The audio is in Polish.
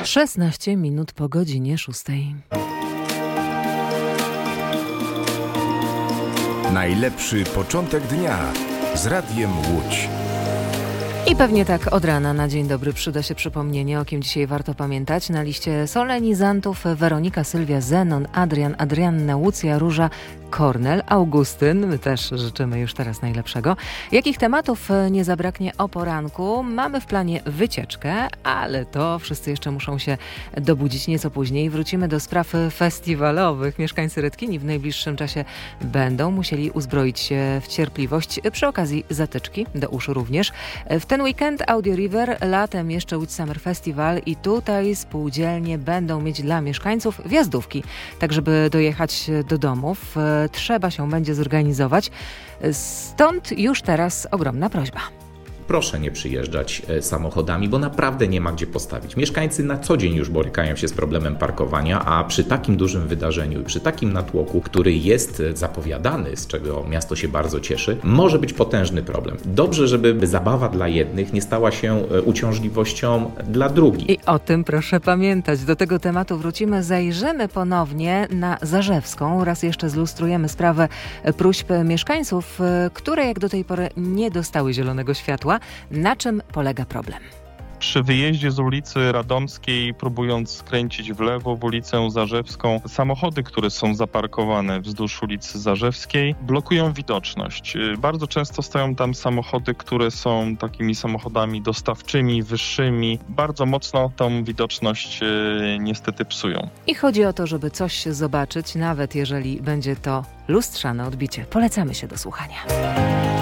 16 minut po godzinie 6. Najlepszy początek dnia z Radiem Łódź. I pewnie tak od rana na dzień dobry przyda się przypomnienie, o kim dzisiaj warto pamiętać. Na liście solenizantów Weronika, Sylwia, Zenon, Adrian, Adrianna, Łucja, Róża, Kornel, Augustyn. My też życzymy już teraz najlepszego. Jakich tematów nie zabraknie o poranku? Mamy w planie wycieczkę, ale to wszyscy jeszcze muszą się dobudzić nieco później. Wrócimy do spraw festiwalowych. Mieszkańcy Redkini w najbliższym czasie będą musieli uzbroić się w cierpliwość. Przy okazji zatyczki, do uszu również. W ten weekend Audio River, latem jeszcze Łódź Summer Festival i tutaj spółdzielnie będą mieć dla mieszkańców wjazdówki. Tak, żeby dojechać do domów, trzeba się będzie zorganizować. Stąd już teraz ogromna prośba. Proszę nie przyjeżdżać samochodami, bo naprawdę nie ma gdzie postawić. Mieszkańcy na co dzień już borykają się z problemem parkowania, a przy takim dużym wydarzeniu i przy takim natłoku, który jest zapowiadany, z czego miasto się bardzo cieszy, może być potężny problem. Dobrze, żeby zabawa dla jednych nie stała się uciążliwością dla drugich. I o tym proszę pamiętać. Do tego tematu wrócimy. Zajrzymy ponownie na Zarzewską. Raz jeszcze zlustrujemy sprawę próśb mieszkańców, które jak do tej pory nie dostały zielonego światła. Na czym polega problem? Przy wyjeździe z ulicy Radomskiej, próbując skręcić w lewo w ulicę Zarzewską, samochody, które są zaparkowane wzdłuż ulicy Zarzewskiej, blokują widoczność. Bardzo często stoją tam samochody, które są takimi samochodami dostawczymi, wyższymi. Bardzo mocno tą widoczność niestety psują. I chodzi o to, żeby coś zobaczyć, nawet jeżeli będzie to lustrzane odbicie. Polecamy się do słuchania.